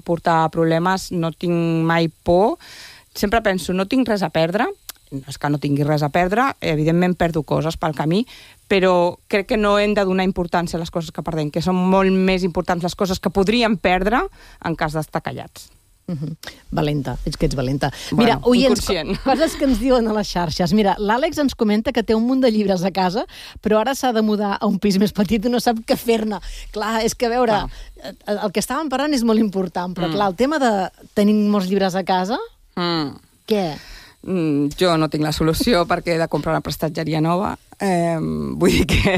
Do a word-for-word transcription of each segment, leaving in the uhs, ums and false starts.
portar problemes, no tinc mai por. Sempre penso, no tinc res a perdre, no és que no tingui res a perdre, evidentment perdo coses pel camí, però crec que no hem de donar importància a les coses que perdem, que són molt més importants les coses que podríem perdre en cas d'estar callats. Uh-huh. Valenta, ets que ets valenta. Bueno, Mira, oients, inconscient. coses que ens diuen a les xarxes. Mira, l'Àlex ens comenta que té un munt de llibres a casa, però ara s'ha de mudar a un pis més petit i no sap què fer-ne. Clar, és que, a veure, ah. el que estàvem parlant és molt important, però mm. clar, el tema de tenir molts llibres a casa, mm. què? Mm, jo no tinc la solució perquè he de comprar una prestatgeria nova. Eh, vull dir que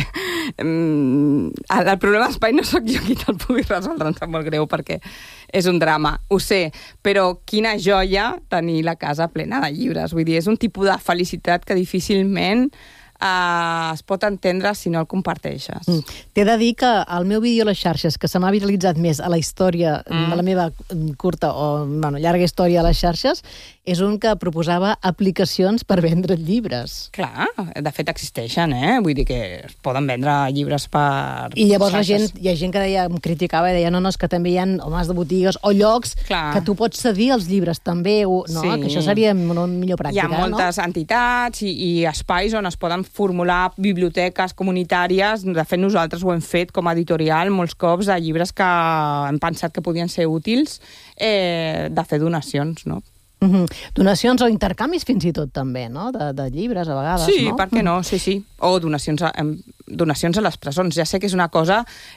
mm, el problema d'espai no sóc jo qui te'l pugui resoldre, em sap molt greu perquè és un drama, ho sé, però quina joia tenir la casa plena de llibres. Vull dir, és un tipus de felicitat que difícilment Uh, es pot entendre si no el comparteixes. Mm. T'he de dir que el meu vídeo a les xarxes, que se m'ha viralitzat més a la història mm. de la meva curta o bueno, llarga història a les xarxes, és un que proposava aplicacions per vendre llibres. Clar, de fet existeixen, eh? Vull dir que es poden vendre llibres per... I llavors la gent, hi ha gent que deia, em criticava i deia, no, no, és que també hi ha homes de botigues o llocs Clar. que tu pots cedir els llibres també, o, no? Sí. Que això seria una millor pràctica, no? Hi ha moltes no? entitats i, i espais on es poden formular biblioteques comunitàries. De fet, nosaltres ho hem fet com a editorial molts cops de llibres que hem pensat que podien ser útils, eh, de fer donacions, no? Uh-huh. Donacions o intercanvis fins i tot també, no? De, de llibres a vegades, sí, no? Sí, per què no? Sí, sí. O donacions a, em, donacions a les presons. Ja sé que és una cosa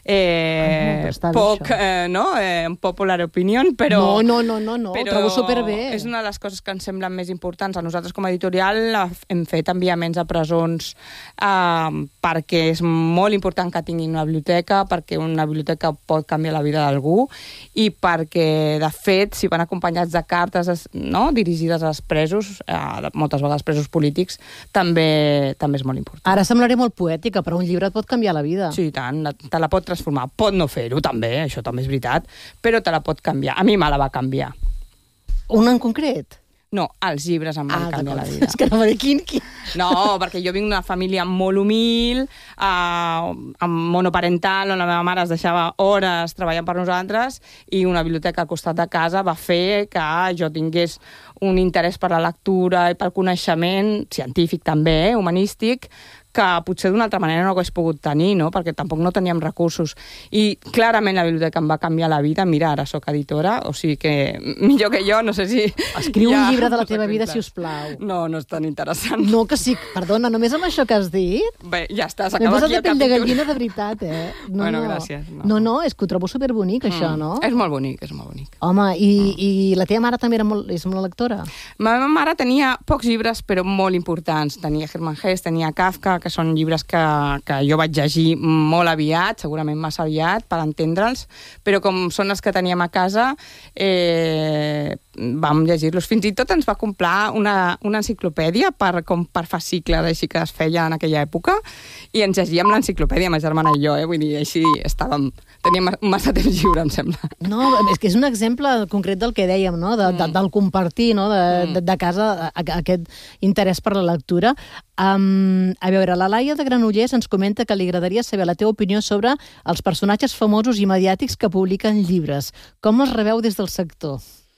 eh, uh-huh, poc, eh, no? Eh, popular opinion, però... No, no, no, no, no. Però ho trobo superbé. És una de les coses que ens semblen més importants. A nosaltres com a editorial hem fet enviaments a presons eh, perquè és molt important que tinguin una biblioteca, perquè una biblioteca pot canviar la vida d'algú i perquè, de fet, si van acompanyats de cartes no? dirigides als presos, eh, moltes vegades presos polítics, també, també és molt important. Ara semblaré molt poètica, però un llibre et pot canviar la vida. Sí, tant, te la pot transformar. Pot no fer-ho, també, això també és veritat, però te la pot canviar. A mi me la va canviar. Un en concret? No, els llibres em van ah, canviar la vida. És que no m'ha dit quin, quin... No, perquè jo vinc d'una família molt humil, eh, monoparental, on la meva mare es deixava hores treballant per nosaltres i una biblioteca al costat de casa va fer que jo tingués un interès per la lectura i pel coneixement, científic també, eh, humanístic, que potser d'una altra manera no hagués pogut tenir, no? Perquè tampoc no teníem recursos. I clarament la biblioteca em va canviar la vida. Mira, ara sóc editora, o sigui que millor que jo, no sé si... Escriu un llibre de la teva vida, si us plau. No, no és tan interessant. No, que sí. Perdona, només amb això que has dit? Bé, ja està, s'acaba aquí el capítol. M'he posat de pell de gallina de veritat, eh? No, bueno, no. gràcies. No. no, no, és que ho trobo superbonic, mm. això, no? És molt bonic, és molt bonic. Home, i, mm. i la teva mare també era molt, és molt lectora? La meva mare tenia pocs llibres, però molt importants. Tenia Hermann Hesse, tenia Kafka, que són llibres que que jo vaig llegir molt aviat, segurament massa aviat, per entendre'ls, però com són els que teníem a casa, eh, vam llegir-los. Fins i tot ens va comprar una, una enciclopèdia per, com per fascicles, així que es feia en aquella època, i ens llegíem l'enciclopèdia, ma germana i jo, eh? Vull dir, així estàvem... Teníem massa temps lliure, em sembla. No, és que és un exemple concret del que dèiem, no? De, de, del compartir, no? De, de, de casa aquest interès per la lectura. Um, a veure, la Laia de Granollers ens comenta que li agradaria saber la teva opinió sobre els personatges famosos i mediàtics que publiquen llibres. Com els rebeu des del sector?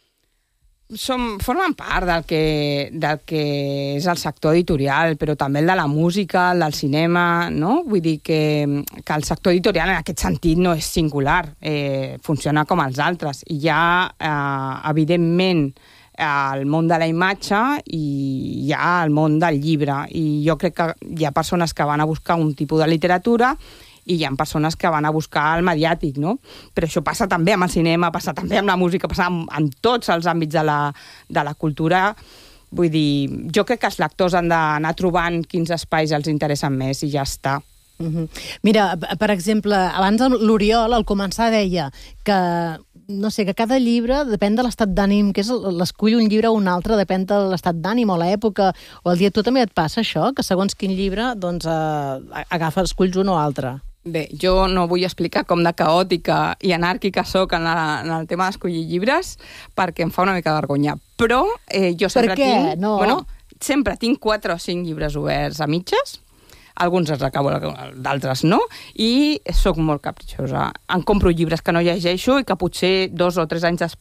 Som, formen part del que, del que és el sector editorial, però també el de la música, el del cinema, no? Vull dir que, que el sector editorial en aquest sentit no és singular, eh, funciona com els altres. I hi ha, eh, evidentment, el món de la imatge i hi ha el món del llibre. I jo crec que hi ha persones que van a buscar un tipus de literatura i hi ha persones que van a buscar el mediàtic, no? Però això passa també amb el cinema, passa també amb la música, passa en, en tots els àmbits de la, de la cultura. Vull dir, jo crec que els lectors han d'anar trobant quins espais els interessen més i ja està. Uh-huh. Mira, per exemple, abans l'Oriol, al començar, deia que, no sé, que cada llibre depèn de l'estat d'ànim, que és l'escull un llibre o un altre, depèn de l'estat d'ànim o l'època o el dia. Tu també et passa això? Que segons quin llibre, doncs, eh, agafes, esculls un o altre? Bé, jo no vull explicar com de caòtica i anàrquica soc en, la, en el tema d'escollir llibres perquè em fa una mica de vergonya. Però eh, jo sempre per què? tinc... No? Bueno, sempre tinc quatre o cinc llibres oberts a mitges, alguns els acabo, d'altres no, i sóc molt capritxosa. Em compro llibres que no llegeixo i que potser dos o tres anys després